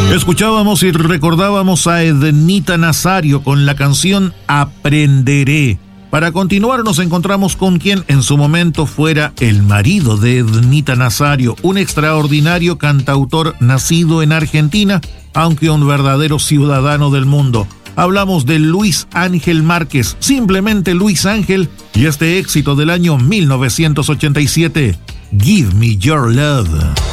Escuchábamos y recordábamos a Ednita Nazario con la canción Aprenderé. Para continuar nos encontramos con quien en su momento fuera el marido de Ednita Nazario, un extraordinario cantautor nacido en Argentina, aunque un verdadero ciudadano del mundo. Hablamos de Luis Ángel Márquez, simplemente Luis Ángel, y este éxito del año 1987, Give Me Your Love.